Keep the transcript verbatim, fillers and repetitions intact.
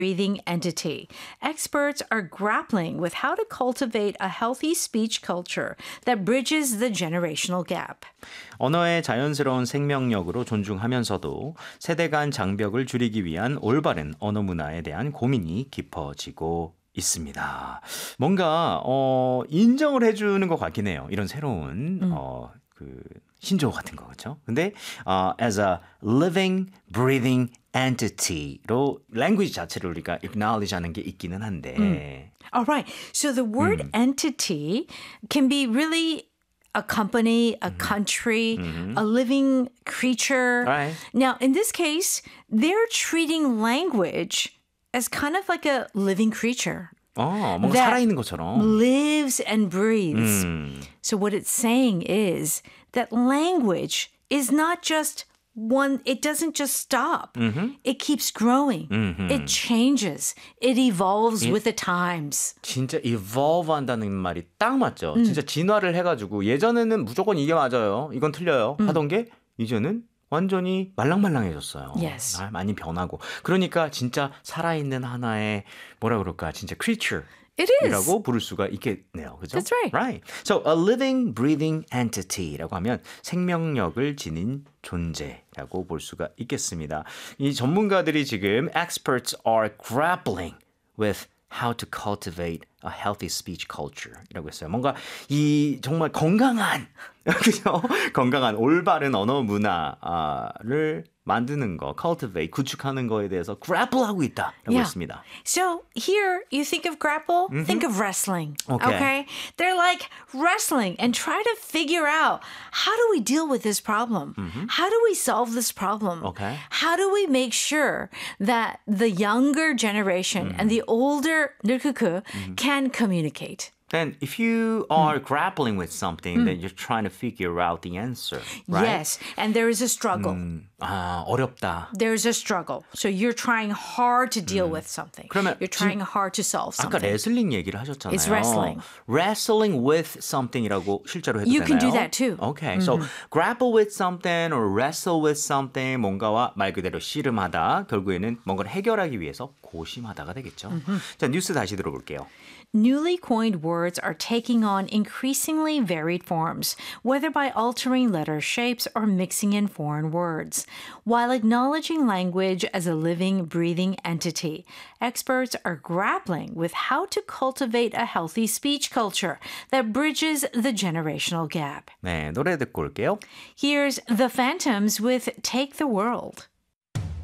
breathing entity. Experts are grappling with how to cultivate a healthy speech culture that bridges the generational gap. 언어의 자연스러운 생명력으로 존중하면서도 세대 간 장벽을 줄이기 위한 올바른 언어 문화에 대한 고민이 깊어지고 있습니다. 뭔가 어, 인정을 해주는 것 같긴 해요. 이런 새로운 음. 어, 그 신조어 같은 거 그렇죠? 근데 어, as a living, breathing entity로 language 자체를 우리가 acknowledge하는 게 있기는 한데. 음. All right. So the word 음. entity can be really a company, a country, 음. a living creature. Right. Now, in this case, they're treating language as kind of like a living creature. 어, 뭔가 that 살아있는 것처럼. lives and breathes. 음. So what it's saying is that language is not just one, it doesn't just stop. Mm-hmm. It keeps growing. Mm-hmm. It changes. It evolves It- with the times. 진짜 evolve 한다는 말이 딱 맞죠. 음. 진짜 진화를 해가지고 예전에는 무조건 이게 맞아요. 이건 틀려요. 음. 하던 게 이제는 완전히 말랑말랑해졌어요. Yes. 아, 많이 변하고. 그러니까 진짜 살아있는 하나의 뭐라 그럴까 진짜 creature. It is. 이라고 부를 수가 있겠네요. 그죠? That's right. Right. So a living, breathing entity라고 하면 생명력을 지닌 존재라고 볼 수가 있겠습니다. 이 전문가들이 지금 experts are grappling with how to cultivate a healthy speech culture이라고 했어요. 뭔가 이 정말 건강한 그죠? 건강한 올바른 언어 문화를 만드는 거, cultivate, 구축하는 거에 대해서 grapple하고 있다라고 Yeah. 했습니다. So here you think of grapple, think of wrestling. Okay. Okay. They're like wrestling and try to figure out how do we deal with this problem? How do we solve this problem? Okay. How do we make sure that the younger generation and the older 늙그 can communicate? Then if you are grappling with something, then you're trying to figure out the answer, right? Yes. And there is a struggle. 음, 아, 어렵다. There's a struggle. So you're trying hard to deal with something. 그러면 You're trying hard to solve 아까 something. 레슬링 얘기를 하셨잖아요. It's wrestling. Wrestling with something이라고 실제로 해도 You 되나요? can do that too. Okay, so grapple with something or wrestle with something 뭔가와 말 그대로 씨름하다 결국에는 뭔가를 해결하기 위해서 고심하다가 되겠죠. 자, 뉴스 다시 들어볼게요. Newly coined words are taking on increasingly varied forms, whether by altering letter shapes or mixing in foreign words. While acknowledging language as a living, breathing entity, experts are grappling with how to cultivate a healthy speech culture that bridges the generational gap. 네, 노래 듣고 올게요. Here's The Phantoms with Take the World.